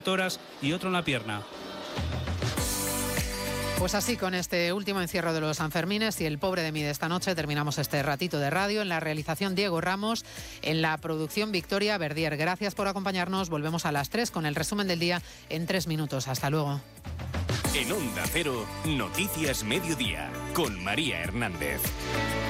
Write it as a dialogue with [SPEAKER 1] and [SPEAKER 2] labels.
[SPEAKER 1] horas y otro en la pierna.
[SPEAKER 2] Pues así, con este último encierro de los Sanfermines y el pobre de mí de esta noche, terminamos este ratito de radio. En la realización, Diego Ramos, en la producción, Victoria Verdier. Gracias por acompañarnos. Volvemos a las 3 con el resumen del día en 3 minutos. Hasta luego.
[SPEAKER 3] En Onda Cero, Noticias Mediodía, con María Hernández.